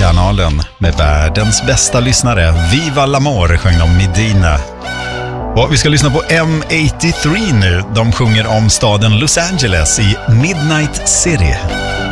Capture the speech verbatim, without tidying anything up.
kanalen med världens bästa lyssnare. Viva l'amore sjöng de Medina. Och vi ska lyssna på M åttiotre nu. De sjunger om staden Los Angeles i Midnight City.